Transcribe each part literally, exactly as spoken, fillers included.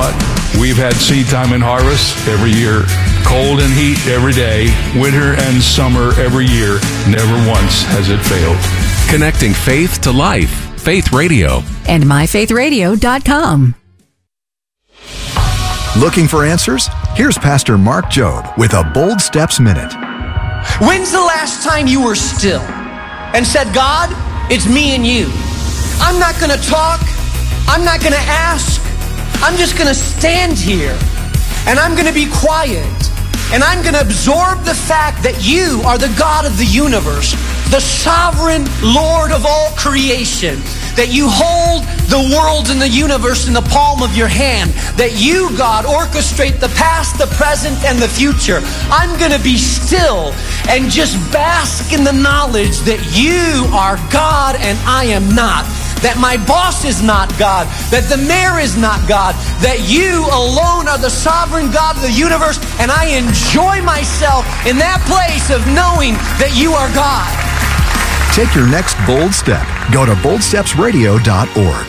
God. We've had seed time and harvest every year, cold and heat every day, winter and summer every year. Never once has it failed. Connecting faith to life. Faith Radio. And my faith radio dot com. Looking for answers? Here's Pastor Mark Jobe with a Bold Steps Minute. When's the last time you were still and said, God, it's me and you. I'm not going to talk. I'm not going to ask. I'm just going to stand here and I'm going to be quiet and I'm going to absorb the fact that you are the God of the universe, the sovereign Lord of all creation, that you hold the world and the universe in the palm of your hand, that you, God, orchestrate the past, the present, and the future. I'm going to be still and just bask in the knowledge that you are God and I am not. That my boss is not God, that the mayor is not God, that you alone are the sovereign God of the universe, and I enjoy myself in that place of knowing that you are God. Take your next bold step. Go to bold steps radio dot org.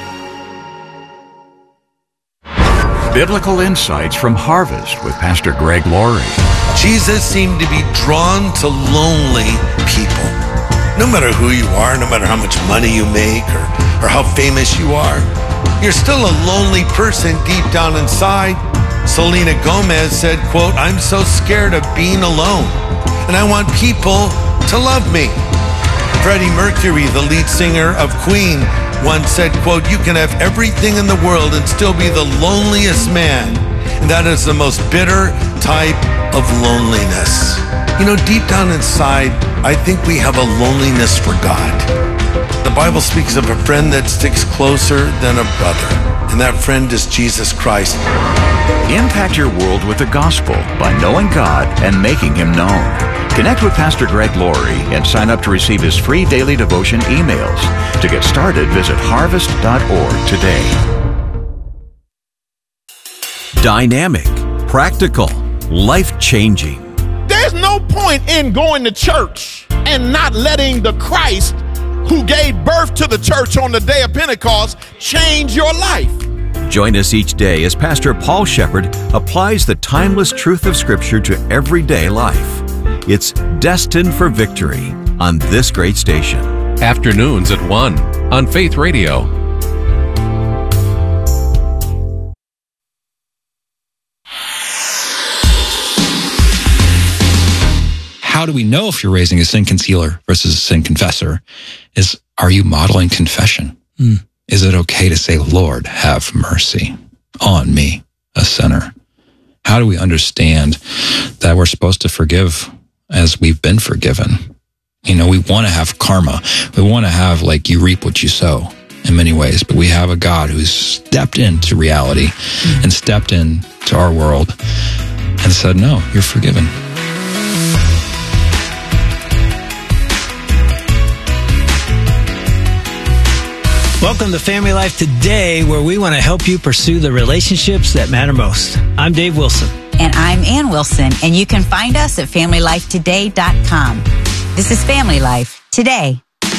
Biblical insights from Harvest with Pastor Greg Laurie. Jesus seemed to be drawn to lonely people. No matter who you are, no matter how much money you make or, or how famous you are, you're still a lonely person deep down inside. Selena Gomez said, quote, I'm so scared of being alone, and I want people to love me. Freddie Mercury, the lead singer of Queen, once said, quote, you can have everything in the world and still be the loneliest man. And that is the most bitter type of loneliness. You know, deep down inside, I think we have a loneliness for God. The Bible speaks of a friend that sticks closer than a brother, and that friend is Jesus Christ. Impact your world with the gospel by knowing God and making Him known. Connect with Pastor Greg Laurie and sign up to receive his free daily devotion emails. To get started, visit harvest dot org today. Dynamic, practical, life-changing. There's no point in going to church and not letting the Christ who gave birth to the church on the day of Pentecost change your life. Join us each day as Pastor Paul Shepherd applies the timeless truth of Scripture to everyday life. It's Destined for Victory on this great station. Afternoons at one on Faith Radio. How do we know if you're raising a sin concealer versus a sin confessor? Is, are you modeling confession? Mm. Is it okay to say, Lord, have mercy on me, a sinner? How do we understand that we're supposed to forgive as we've been forgiven? You know, we want to have karma. We want to have, like, you reap what you sow in many ways, but we have a God who's stepped into reality mm. and stepped into our world and said, no, you're forgiven. Welcome to Family Life Today, where we want to help you pursue the relationships that matter most. I'm Dave Wilson. And I'm Ann Wilson, and you can find us at family life today dot com. This is Family Life Today.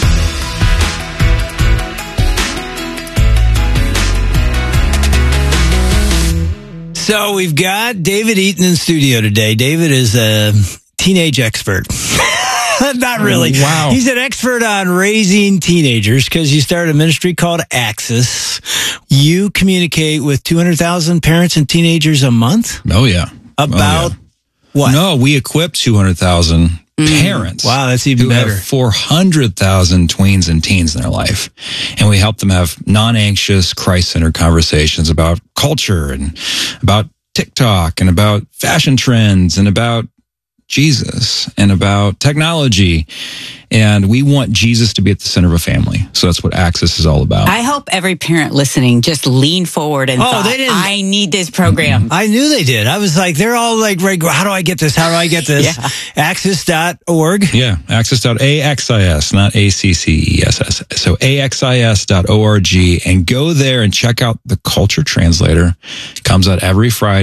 So we've got David Eaton in studio today. David is a teenage expert. Not really. Wow. He's an expert on raising teenagers because you started a ministry called Access. You communicate with two hundred thousand parents and teenagers a month? Oh, yeah. About oh, yeah. what? No, we equip two hundred thousand mm. parents. Wow, that's even who better. Have four hundred thousand tweens and teens in their life. And we help them have non-anxious, Christ-centered conversations about culture and about TikTok and about fashion trends and about Jesus and about technology. And we want Jesus to be at the center of a family. So that's what Access is all about. I hope every parent listening just leaned forward and oh, thought, they didn't, I need this program. I knew they did. I was like, they're all like, how do I get this? How do I get this? Yeah. access dot org. Yeah, access dot axis, not A C C E S S. So axis dot org, and go there and check out the Culture Translator. It comes out every Friday.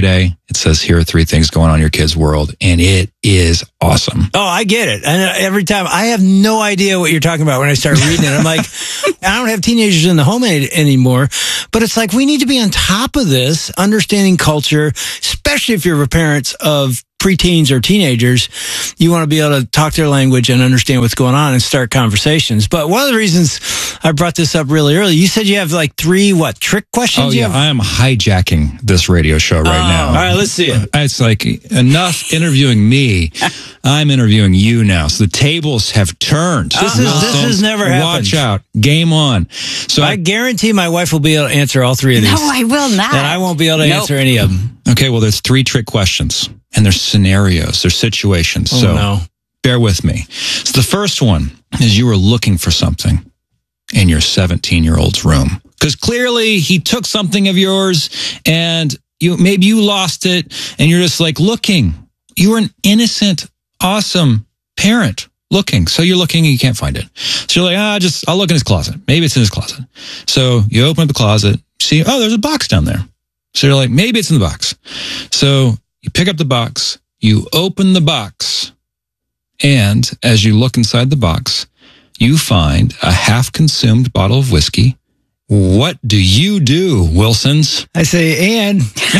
It says, here are three things going on in your kid's world, and it is awesome. Oh, I get it. And every time, I have no idea what you're talking about when I start reading it. I'm like, I don't have teenagers in the home any, anymore, but it's like we need to be on top of this, understanding culture, especially if you're parents of preteens or teenagers. You want to be able to talk their language and understand what's going on and start conversations. But one of the reasons I brought this up really early, you said you have like three, what, trick questions? Oh, you yeah. have? I am hijacking this radio show right Oh, now. all right, let's see it. It's like enough interviewing me. I'm interviewing you now. So the tables have turned. This is this has never happened. Watch out. Game on. So I, I guarantee my wife will be able to answer all three of these. No, I will not. And I won't be able to Nope. answer any of them. Okay, well, there's three trick questions, and there's scenarios, there's situations. Oh, so no. bear with me. So the first one is you were looking for something in your seventeen-year-old's room. Because clearly he took something of yours, and you maybe you lost it, and you're just like looking. You were an innocent, awesome parent looking. So you're looking and you can't find it. So you're like, ah, just I'll look in his closet. Maybe it's in his closet. So you open up the closet, see, oh, there's a box down there. So you're like, maybe it's in the box. So you pick up the box, you open the box, and as you look inside the box, you find a half-consumed bottle of whiskey. What do you do, Wilsons? I say, Ann,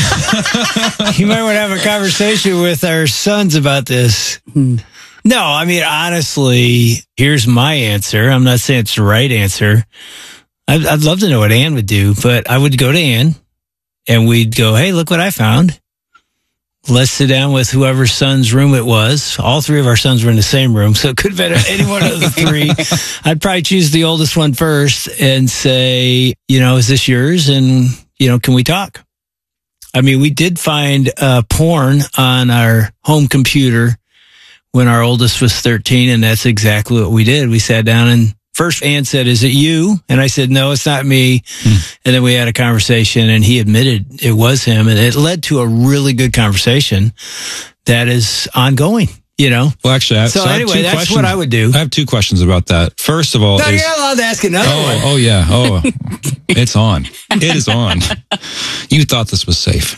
you might want to have a conversation with our sons about this. No, I mean, honestly, here's my answer. I'm not saying it's the right answer. I'd, I'd love to know what Ann would do, but I would go to Ann and we'd go, hey, look what I found. Let's sit down with whoever's son's room it was. All three of our sons were in the same room, so it could have been any one of the three. I'd probably choose the oldest one first and say, you know, is this yours? And, you know, can we talk? I mean, we did find uh, porn on our home computer when our oldest was thirteen, and that's exactly what we did. We sat down and first Ann said, is it you? And I said, no, it's not me. Hmm. And then we had a conversation and he admitted it was him. And it led to a really good conversation that is ongoing, you know? Well, actually, I have, so, so I have anyway, two that's questions. what I would do. I have two questions about that. First of all, no, is, you're allowed to ask another oh, one. Oh, yeah. Oh, it's on. It is on. You thought this was safe.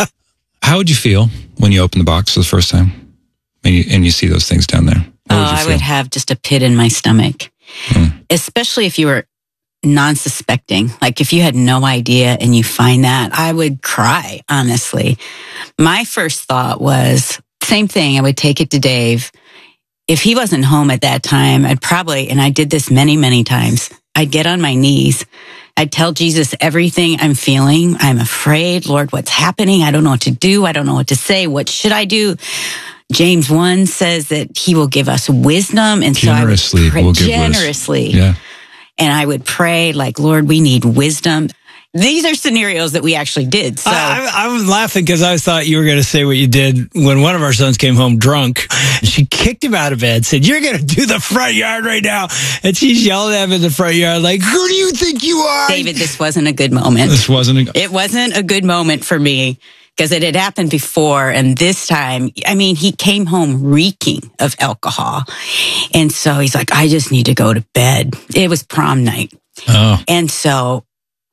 How would you feel when you opened the box for the first time and you, and you see those things down there? What oh, would you I feel? would have just a pit in my stomach. Hmm. Especially if you were non-suspecting. Like if you had no idea and you find that, I would cry, honestly. My first thought was, same thing, I would take it to Dave. If he wasn't home at that time, I'd probably, and I did this many, many times, I'd get on my knees. I'd tell Jesus everything I'm feeling. I'm afraid. Lord, what's happening? I don't know what to do. I don't know what to say. What should I do? James one says that he will give us wisdom. And generously, so I would pray, will give generously. Wisdom. Yeah. And I would pray like, Lord, we need wisdom. These are scenarios that we actually did. So I, I, I was laughing because I thought you were going to say what you did when one of our sons came home drunk. She kicked him out of bed, said, you're going to do the front yard right now. And she's yelling at him in the front yard like, who do you think you are? David, this wasn't a good moment. This wasn't a- It wasn't a good moment for me. Because it had happened before, and this time, I mean, he came home reeking of alcohol. And so he's like, I just need to go to bed. It was prom night. Oh. And so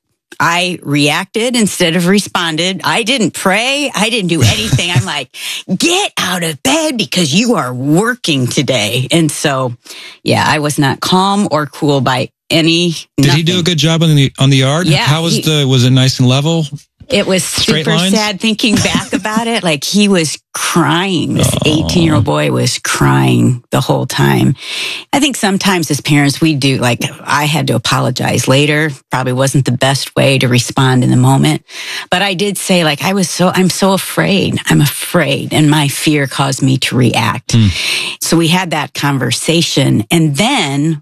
I reacted instead of responded. I didn't pray. I didn't do anything. I'm like, get out of bed because you are working today. And so, yeah, I was not calm or cool by any. Did nothing. he do a good job on the on the yard? Yeah. How was he, the, was it nice and level? It was Straight super lines? sad thinking back about it. Like he was crying. This eighteen-year-old boy was crying the whole time. I think sometimes as parents, we do, like I had to apologize later. Probably wasn't the best way to respond in the moment. But I did say like, I was so, I'm so afraid. I'm afraid. And my fear caused me to react. Hmm. So we had that conversation. And then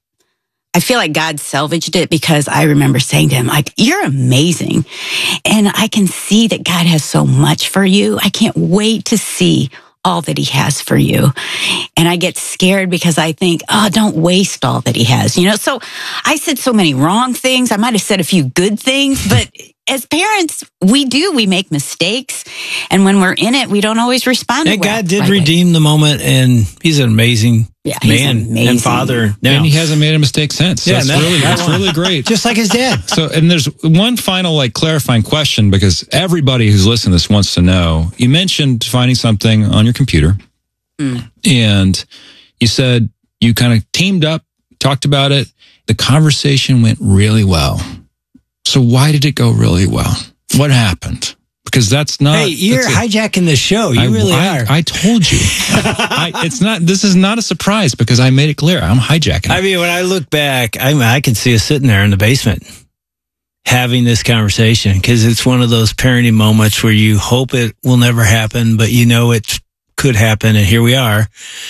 I feel like God salvaged it because I remember saying to him, like, you're amazing. And I can see that God has so much for you. I can't wait to see all that he has for you. And I get scared because I think, oh, don't waste all that he has. You know, so I said so many wrong things. I might have said a few good things, but as parents, we do. We make mistakes. And when we're in it, we don't always respond. And well, God did right redeem away. the moment, and he's an amazing yeah, he's man amazing. and father. Now. And he hasn't made a mistake since. So Yeah, that's that- really, that that's one. really great. Just like his dad. So, and there's one final, like, clarifying question, because everybody who's listening to this wants to know. You mentioned finding something on your computer, Mm. and you said you kind of teamed up, talked about it. The conversation went really well. So why did it go really well? What happened? Because that's not. Hey, you're that's a- hijacking the show. You I, really I, are. I told you. I, it's not. This is not a surprise because I made it clear. I'm hijacking. I mean, when I look back, I mean, I can see us sitting there in the basement having this conversation, because it's one of those parenting moments where you hope it will never happen, but you know it could happen, and here we are.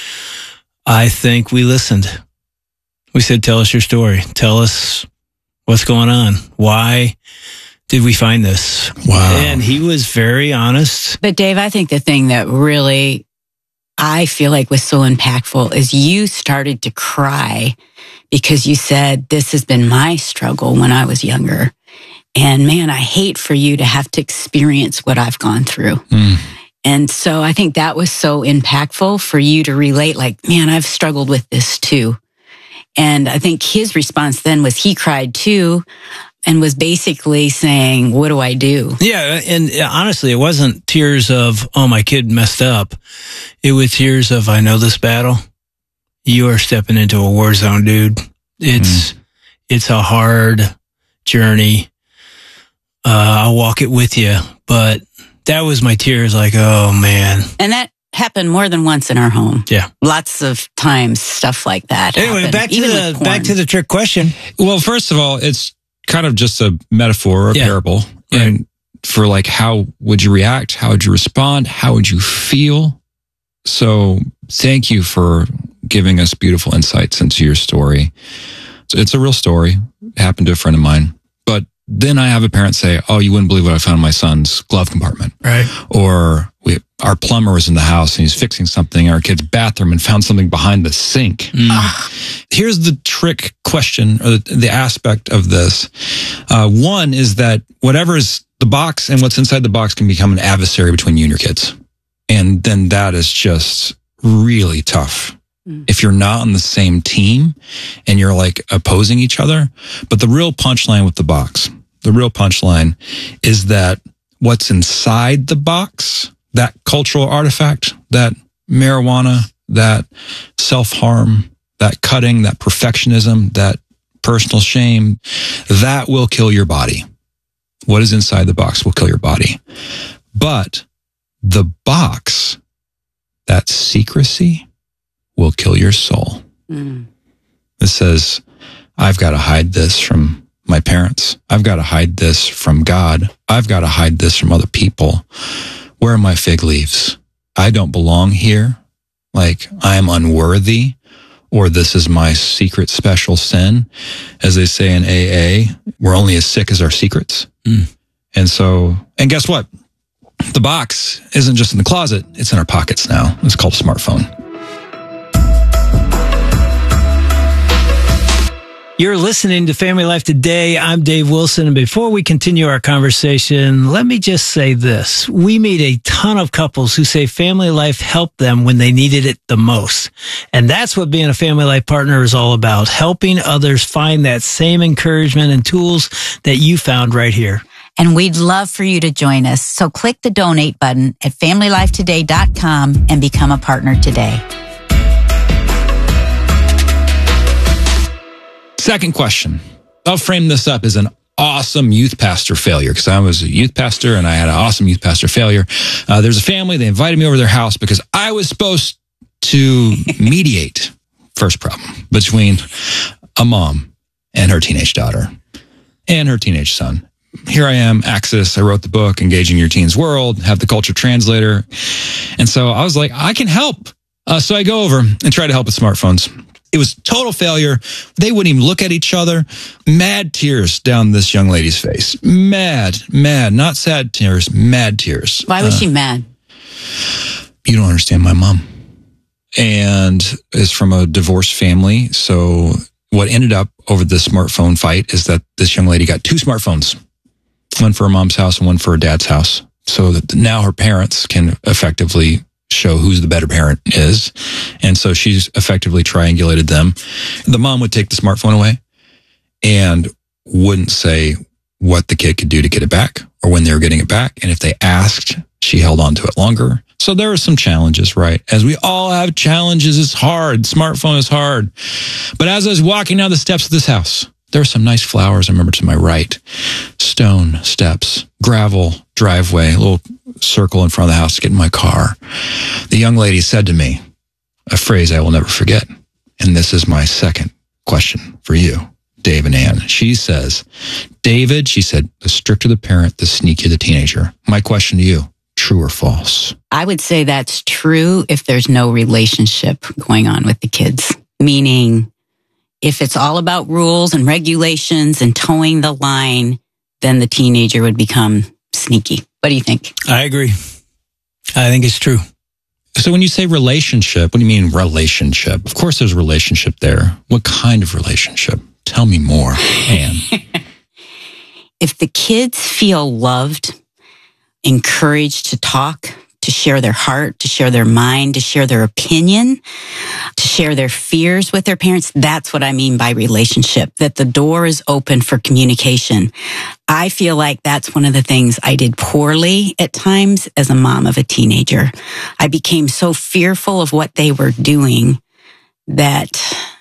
I think we listened. We said, tell us your story. Tell us what's going on. Why did we find this? Wow. And he was very honest. But Dave, I think the thing that really I feel like was so impactful is you started to cry because you said, this has been my struggle when I was younger. And man, I hate for you to have to experience what I've gone through. Mm. And so I think that was so impactful for you to relate, like, man, I've struggled with this too. And I think his response then was he cried too and was basically saying, what do I do? Yeah, and honestly, it wasn't tears of, oh, my kid messed up. It was tears of, I know this battle. You are stepping into a war zone, dude. It's, mm. it's a hard journey. Uh, I'll walk it with you. But that was my tears, like, oh, man. And that happened more than once in our home. Yeah. Lots of times, stuff like that. Anyway, happened, back to even the with porn. back to the trick question. Well, first of all, it's kind of just a metaphor or a Yeah. parable. Yeah. And for like, how would you react? How would you respond? How would you feel? So thank you for giving us beautiful insights into your story. So it's a real story. It happened to a friend of mine. But then I have a parent say, oh, you wouldn't believe what I found in my son's glove compartment. Right. Or we, our plumber was in the house and he's fixing something in our kid's bathroom and found something behind the sink. Mm. Here's the trick question, or the, the aspect of this. Uh, one is that whatever is the box and what's inside the box can become an adversary between you and your kids. And then that is just really tough. Mm. If you're not on the same team and you're like opposing each other. But the real punchline with the box, the real punchline is that what's inside the box, that cultural artifact, that marijuana, that self-harm, that cutting, that perfectionism, that personal shame, that will kill your body. What is inside the box will kill your body. But the box, that secrecy, will kill your soul. Mm. It says, I've got to hide this from my parents. I've got to hide this from God. I've got to hide this from other people. Where are my fig leaves? I don't belong here. Like, I am unworthy, or this is my secret special sin. As they say in A A, we're only as sick as our secrets. Mm. And so, and guess what? The box isn't just in the closet, it's in our pockets now. It's called a smartphone. You're listening to Family Life Today. I'm Dave Wilson. And before we continue our conversation, let me just say this. We meet a ton of couples who say family life helped them when they needed it the most. And that's what being a family life partner is all about, helping others find that same encouragement and tools that you found right here. And we'd love for you to join us. So click the donate button at family life today dot com and become a partner today. Second question. I'll frame this up as an awesome youth pastor failure, because I was a youth pastor and I had an awesome youth pastor failure. Uh, there's a family, they invited me over to their house because I was supposed to mediate, first problem, between a mom and her teenage daughter and her teenage son. Here I am, Axis. I wrote the book, Engaging Your Teen's World, have the culture translator. And so I was like, I can help. Uh, so I go over and try to help with smartphones. It was total failure. They wouldn't even look at each other. Mad tears down this young lady's face. Mad, mad, not sad tears, mad tears. Why was uh, she mad? You don't understand my mom. And is from a divorced family. So what ended up over the smartphone fight is that this young lady got two smartphones. one for her mom's house and one for her dad's house. So that now her parents can effectively show who's the better parent is. And so she's effectively triangulated them. The mom would take the smartphone away and wouldn't say what the kid could do to get it back or when they were getting it back. And if they asked, she held on to it longer. So there are some challenges, right? As we all have challenges, it's hard. Smartphone is hard. But as I was walking down the steps of this house, there were some nice flowers, I remember, to my right. Stone steps, gravel, driveway, a little circle in front of the house to get in my car. The young lady said to me a phrase I will never forget. And this is my second question for you, Dave and Ann. She says, David, she said, the stricter the parent, the sneakier the teenager. My question to you, true or false? I would say that's true if there's no relationship going on with the kids. Meaning, if it's all about rules and regulations and towing the line, then the teenager would become sneaky. What do you think? I agree. I think it's true. So when you say relationship, what do you mean relationship? Of course there's a relationship there. What kind of relationship? Tell me more, Ann. If the kids feel loved, encouraged to talk, to share their heart, to share their mind, to share their opinion, to share their fears with their parents, that's what I mean by relationship, that the door is open for communication. I feel like that's one of the things I did poorly at times as a mom of a teenager. I became so fearful of what they were doing that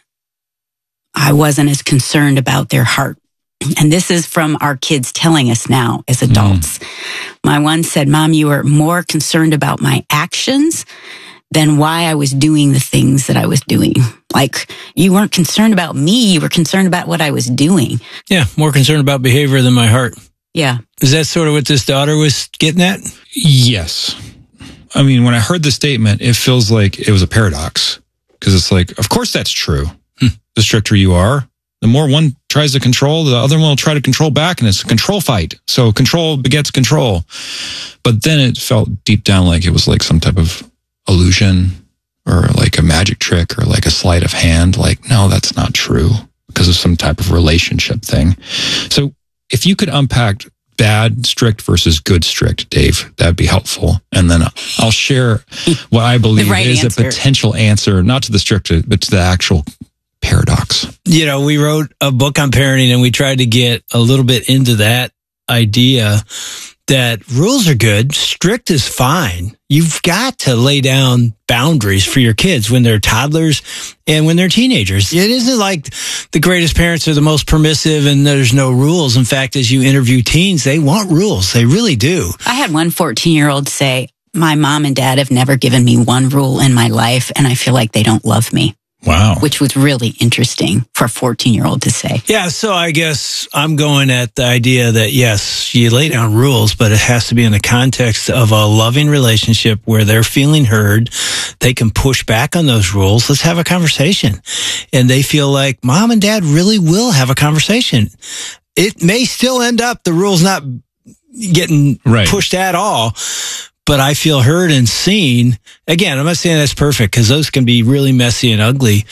I wasn't as concerned about their heart. And this is from our kids telling us now as adults. Mm. My one said, Mom, you were more concerned about my actions than why I was doing the things that I was doing. Like, you weren't concerned about me, you were concerned about what I was doing. Yeah, more concerned about behavior than my heart. Yeah. Is that sort of what this daughter was getting at? Yes. I mean, when I heard the statement, it feels like it was a paradox. Because it's like, of course that's true. Hmm. The stricter you are, the more one tries to control, the other one will try to control back, and it's a control fight. So control begets control. But then it felt deep down like it was like some type of illusion or like a magic trick or like a sleight of hand. Like, no, that's not true because of some type of relationship thing. So if you could unpack bad strict versus good strict, Dave, that'd be helpful. And then I'll share what I believe right is answer. a potential answer, not to the strict, but to the actual paradox. You know, we wrote a book on parenting and we tried to get a little bit into that idea that rules are good, strict is fine. You've got to lay down boundaries for your kids when they're toddlers and when they're teenagers. It isn't like the greatest parents are the most permissive and there's no rules. In fact, as you interview teens, they want rules. They really do. I had one fourteen-year-old say, my mom and dad have never given me one rule in my life, and I feel like they don't love me. Wow. Which was really interesting for a fourteen-year-old to say. Yeah, so I guess I'm going at the idea that, yes, you lay down rules, but it has to be in the context of a loving relationship where they're feeling heard. They can push back on those rules. Let's have a conversation. And they feel like mom and dad really will have a conversation. It may still end up the rules not getting right. pushed at all, but I feel heard and seen. Again, I'm not saying that's perfect because those can be really messy and ugly.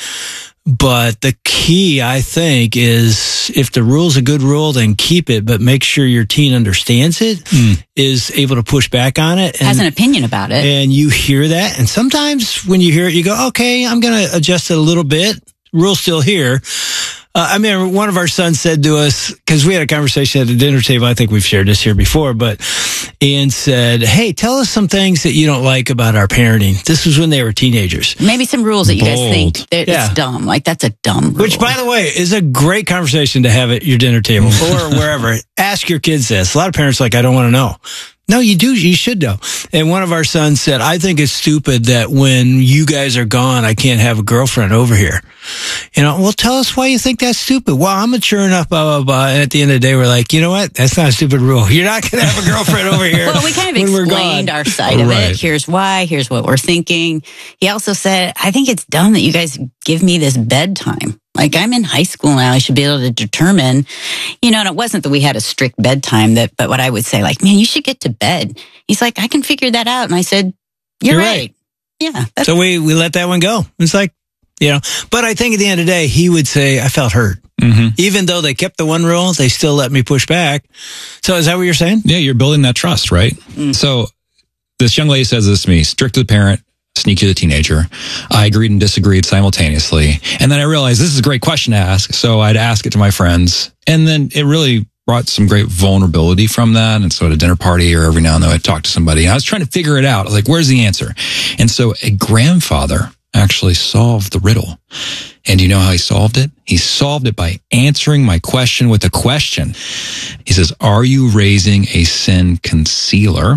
But the key, I think, is if the rule's a good rule, then keep it, but make sure your teen understands it, mm. is able to push back on it. And, has an opinion about it. And you hear that. And sometimes when you hear it, you go, okay, I'm going to adjust it a little bit. Rule's still here. Uh, I mean, one of our sons said to us, because we had a conversation at the dinner table, I think we've shared this here before, but Ian said, hey, tell us some things that you don't like about our parenting. This was when they were teenagers. Maybe some rules that you Bold. guys think that Yeah. it's dumb. Like, that's a dumb rule. Which, by the way, is a great conversation to have at your dinner table or wherever. Ask your kids this. A lot of parents are like, I don't want to know. No, you do. You should know. And one of our sons said, I think it's stupid that when you guys are gone, I can't have a girlfriend over here. You know, well, tell us why you think that's stupid. Well, I'm mature enough, blah, blah, blah. And at the end of the day, we're like, you know what? That's not a stupid rule. You're not going to have a girlfriend over here. Well, we kind of when we're explained gone. our side of Right. it. Here's why. Here's what we're thinking. He also said, I think it's dumb that you guys give me this bedtime. Like, I'm in high school now. I should be able to determine, you know, and it wasn't that we had a strict bedtime, that, but what I would say, like, man, you should get to bed. He's like, I can figure that out. And I said, you're, You're right. right. Yeah. That's So we, we let that one go. It's like, you know, but I think at the end of the day, he would say, I felt hurt. Mm-hmm. Even though they kept the one rule, they still let me push back. So is that what you're saying? Yeah, you're building that trust, right? Mm. So this young lady says this to me, strict to the parent, sneaky to the teenager. I agreed and disagreed simultaneously. And then I realized this is a great question to ask. So I'd ask it to my friends. And then it really brought some great vulnerability from that. And so at a dinner party or every now and then I'd talk to somebody. And I was trying to figure it out. I was like, where's the answer? And so a grandfather actually solved the riddle. And you know how he solved it? He solved it by answering my question with a question. He says, are you raising a sin concealer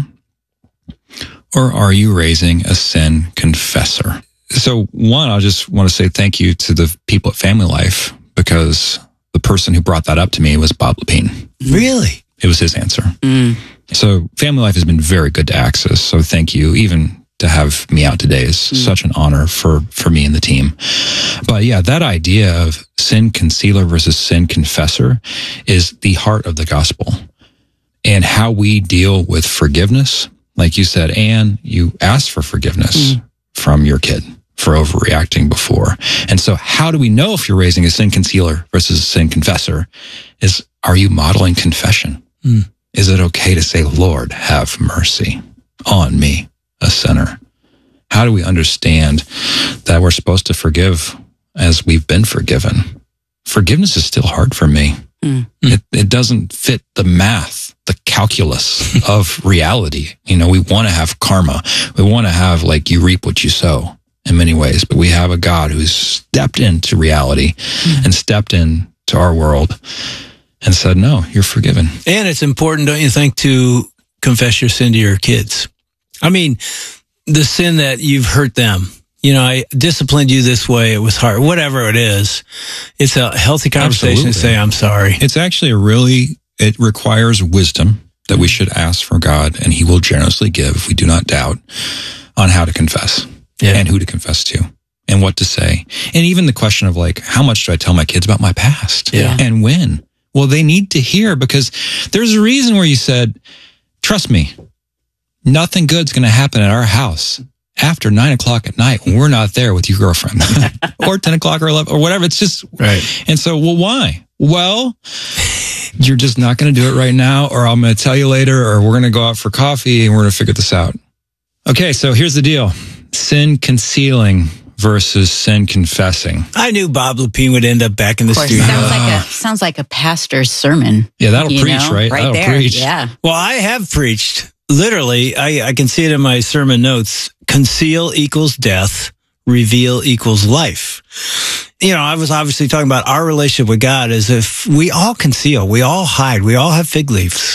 or are you raising a sin confessor? So one, I just want to say thank you to the people at Family Life, because the person who brought that up to me was Bob Lepine. Really? It was his answer. Mm. So Family Life has been very good to Access. So thank you. Even to have me out today is mm. such an honor for, for me and the team. But yeah, that idea of sin concealer versus sin confessor is the heart of the gospel. And how we deal with forgiveness. Like you said, Anne, you asked for forgiveness mm. from your kid for overreacting before. And so how do we know if you're raising a sin concealer versus a sin confessor? Is, are you modeling confession? Mm. Is it okay to say, Lord, have mercy on me, a sinner? How do we understand that we're supposed to forgive as we've been forgiven? Forgiveness is still hard for me. Mm. It, it doesn't fit the math, the calculus of reality. You know, we want to have karma. We want to have, like, you reap what you sow in many ways, but we have a God who's stepped into reality mm. and stepped into our world and said, no, you're forgiven. And it's important, don't you think, to confess your sin to your kids? I mean, the sin that you've hurt them. You know, I disciplined you this way. It was hard. Whatever it is, it's a healthy conversation Absolutely. To say, I'm sorry. It's actually a really, it requires wisdom that we should ask for God, and he will generously give, if we do not doubt, on how to confess yeah. and who to confess to and what to say. And even the question of, like, how much do I tell my kids about my past yeah. and when? Well, they need to hear, because there's a reason where you said, trust me, nothing good's going to happen at our house after nine o'clock at night when we're not there with your girlfriend or ten o'clock or eleven or whatever. It's just, right. And so, well, why? Well, you're just not going to do it right now, or I'm going to tell you later, or we're going to go out for coffee and we're going to figure this out. Okay. So here's the deal. Sin concealing versus sin confessing. I knew Bob Lepine would end up back in the studio. Sounds like a, sounds like a pastor's sermon. Yeah. That'll preach, know? right? Right that'll there. preach. Yeah. Well, I have preached. Literally, I, I can see it in my sermon notes. Conceal equals death. Reveal equals life. You know, I was obviously talking about our relationship with God as if we all conceal, we all hide, we all have fig leaves.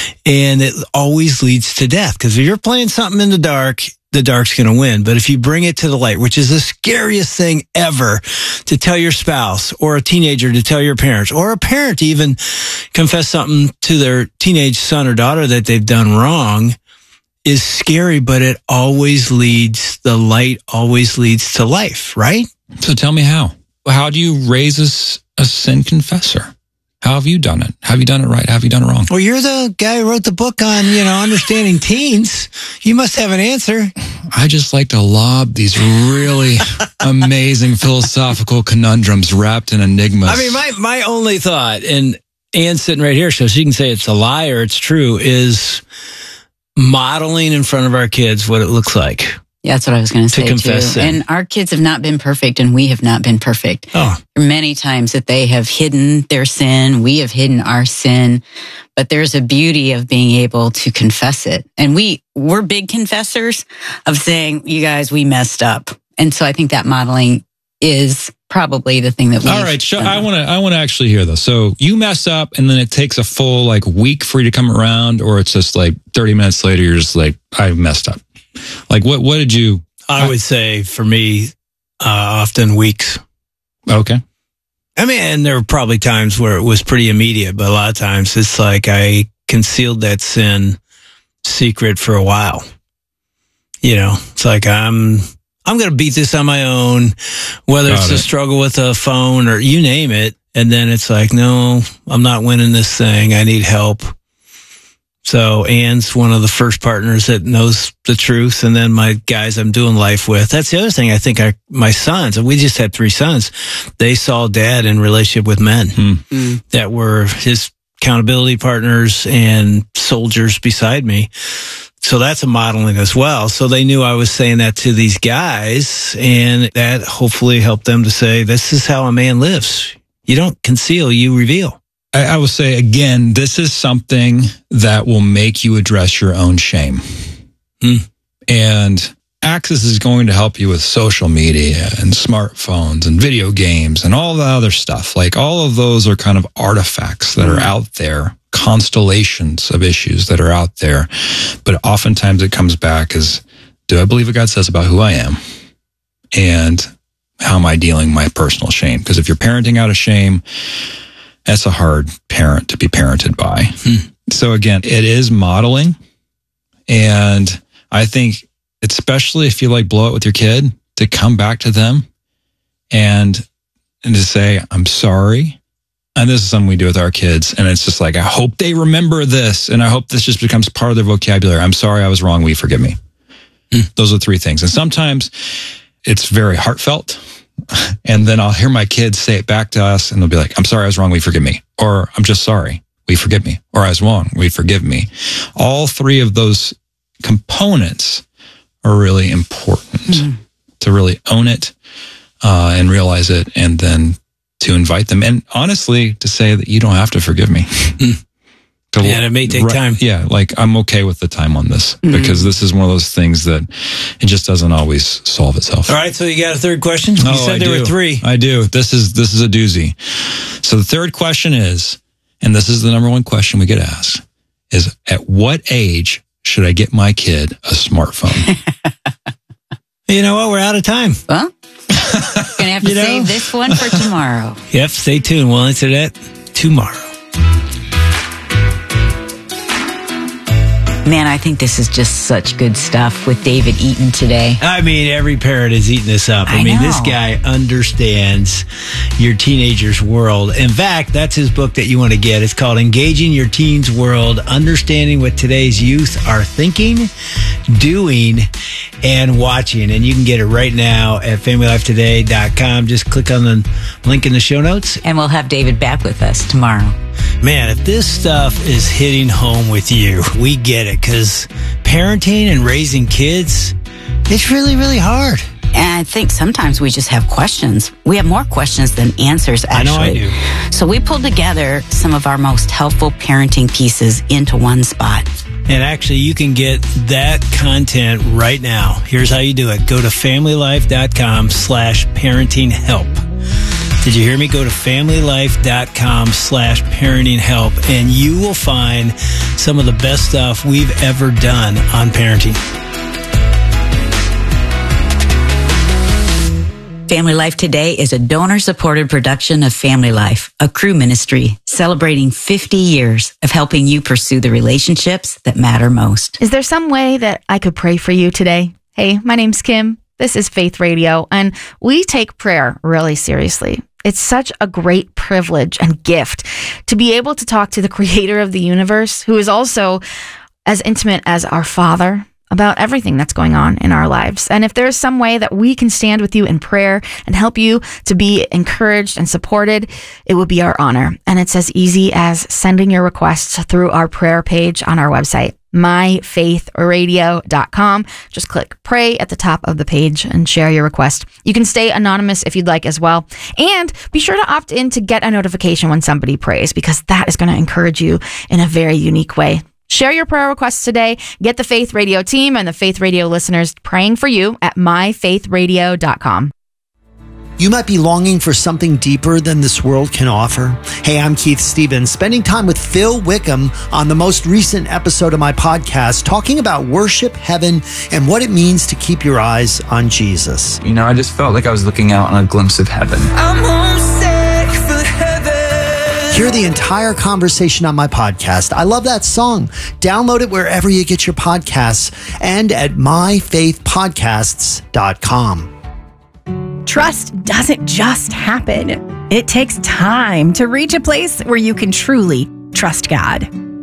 And it always leads to death. Because if you're playing something in the dark, the dark's going to win. But if you bring it to the light, which is the scariest thing ever to tell your spouse, or a teenager to tell your parents, or a parent to even confess something to their teenage son or daughter that they've done wrong, is scary, but it always leads, the light always leads to life, right? So tell me how. How do you raise a, a sin confessor? How have you done it? Have you done it right? Have you done it wrong? Well, you're the guy who wrote the book on, you know, understanding teens. You must have an answer. I just like to lob these really amazing philosophical conundrums wrapped in enigmas. I mean, my, my only thought, and Anne's sitting right here, so she can say it's a lie or it's true, is modeling in front of our kids what it looks like. Yeah, that's what I was going to say, confess too. sin. And our kids have not been perfect, and we have not been perfect. Oh. There are many times that they have hidden their sin. We have hidden our sin. But there's a beauty of being able to confess it. And we, we're big confessors of saying, you guys, we messed up. And so I think that modeling is probably the thing that we. All right, so I want to I want to actually hear this. So you mess up, and then it takes a full like week for you to come around, or it's just like thirty minutes later, you're just like, I messed up. Like what? What did you? I would say for me, uh, often weeks. Okay. I mean, and there were probably times where it was pretty immediate, but a lot of times it's like I concealed that sin secret for a while. You know, it's like I'm. I'm going to beat this on my own, whether Got it's it. a struggle with a phone or you name it. And then it's like, no, I'm not winning this thing. I need help. So Ann's one of the first partners that knows the truth. And then my guys I'm doing life with. That's the other thing. I think I, my sons, and we just had three sons, they saw dad in relationship with men Hmm. that were his accountability partners and soldiers beside me. So that's a modeling as well. So they knew I was saying that to these guys, and that hopefully helped them to say, this is how a man lives. You don't conceal, you reveal. I, I will say again, this is something that will make you address your own shame. Hmm. And Access is going to help you with social media and smartphones and video games and all the other stuff. Like all of those are kind of artifacts that are out there, constellations of issues that are out there. But oftentimes it comes back as, do I believe what God says about who I am? And how am I dealing with my personal shame? Because if you're parenting out of shame, that's a hard parent to be parented by. Hmm. So again, it is modeling. And I think, especially if you like blow it with your kid, to come back to them and, and to say, I'm sorry. And this is something we do with our kids. And it's just like, I hope they remember this. And I hope this just becomes part of their vocabulary. I'm sorry, I was wrong. Will you forgive me? Hmm. Those are three things. And sometimes it's very heartfelt. And then I'll hear my kids say it back to us and they'll be like, I'm sorry, I was wrong. Will you forgive me? Or I'm just sorry. Will you forgive me? Or I was wrong. Will you forgive me? All three of those components are really important mm. to really own it uh, and realize it, and then to invite them. And honestly, to say that you don't have to forgive me. Mm. To, yeah, it may take right, time. Yeah, like I'm okay with the time on this mm-hmm. because this is one of those things that it just doesn't always solve itself. All right, so you got a third question? You oh, said I there do. were three. I do. This is this is a doozy. So the third question is, and this is the number one question we get asked, is at what age should I get my kid a smartphone? You know what? We're out of time. Well, gonna have to save know? this one for tomorrow. Yep, stay tuned. We'll answer that tomorrow. Man, I think this is just such good stuff with David Eaton today. I mean, every parent is eating this up. I, I mean, know. This guy understands your teenager's world. In fact, that's his book that you want to get. It's called Engaging Your Teen's World, Understanding What Today's Youth Are Thinking, Doing, and Watching. And you can get it right now at family life today dot com. Just click on the link in the show notes. And we'll have David back with us tomorrow. Man, if this stuff is hitting home with you, we get it, because parenting and raising kids, it's really, really hard. And I think sometimes we just have questions. We have more questions than answers, actually. I know I do. So we pulled together some of our most helpful parenting pieces into one spot. And actually, you can get that content right now. Here's how you do it. Go to family life dot com slash parenting help. Did you hear me? Go to family life dot com slash parenting help, and you will find some of the best stuff we've ever done on parenting. Family Life Today is a donor-supported production of Family Life, a crew ministry celebrating fifty years of helping you pursue the relationships that matter most. Is there some way that I could pray for you today? Hey, my name's Kim. This is Faith Radio, and we take prayer really seriously. It's such a great privilege and gift to be able to talk to the creator of the universe, who is also as intimate as our Father, about everything that's going on in our lives. And if there's some way that we can stand with you in prayer and help you to be encouraged and supported, it would be our honor. And it's as easy as sending your requests through our prayer page on our website, my faith radio dot com. Just click pray at the top of the page and share your request. You can stay anonymous if you'd like as well. And be sure to opt in to get a notification when somebody prays, because that is going to encourage you in a very unique way. Share your prayer requests today. Get the Faith Radio team and the Faith Radio listeners praying for you at my faith radio dot com. You might be longing for something deeper than this world can offer. Hey, I'm Keith Stevens, spending time with Phil Wickham on the most recent episode of my podcast, talking about worship, heaven, and what it means to keep your eyes on Jesus. You know, I just felt like I was looking out on a glimpse of heaven. I'm homesick for heaven. Hear the entire conversation on my podcast. I love that song. Download it wherever you get your podcasts and at my faith podcasts dot com. Trust doesn't just happen. It takes time to reach a place where you can truly trust God.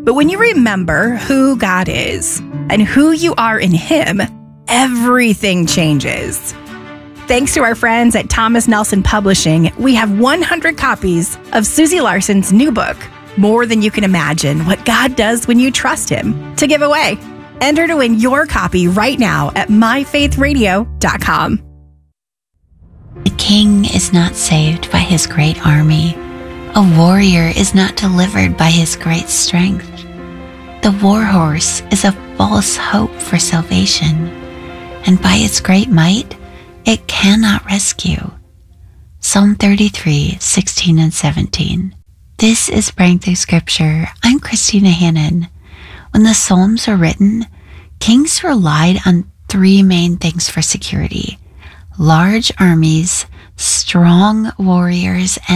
But when you remember who God is and who you are in Him, everything changes. Thanks to our friends at Thomas Nelson Publishing, we have one hundred copies of Susie Larson's new book, More Than You Can Imagine, What God Does When You Trust Him, to give away. Enter to win your copy right now at my faith radio dot com. The king is not saved by his great army. A warrior is not delivered by his great strength. The war horse is a false hope for salvation, and by its great might, it cannot rescue. Psalm thirty-three, sixteen and seventeen. This is Praying Through Scripture. I'm Christina Hannon. When the Psalms were written, kings relied on three main things for security: large armies, strong warriors, and